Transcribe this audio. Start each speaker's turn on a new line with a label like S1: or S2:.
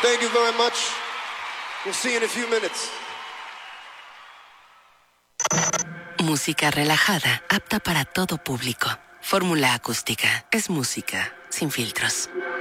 S1: Thank you very much. We'll see you in a few minutes.
S2: Música relajada, apta para todo público. Fórmula Acústica. Es música sin filtros.